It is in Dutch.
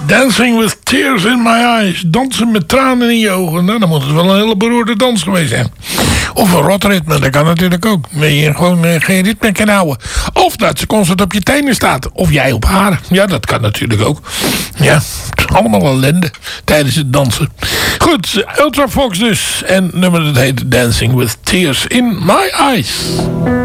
Dancing with tears in my eyes. Dansen met tranen in je ogen. Nou, dan moet het wel een hele beroerde dans geweest zijn. Of een rotritme, dat kan natuurlijk ook. Dat je gewoon geen ritme kan houden. Of dat ze constant op je tenen staat. Of jij op haar. Ja, dat kan natuurlijk ook. Ja, allemaal ellende tijdens het dansen. Goed, Ultrafox dus. En nummer dat heet Dancing with Tears in My Eyes.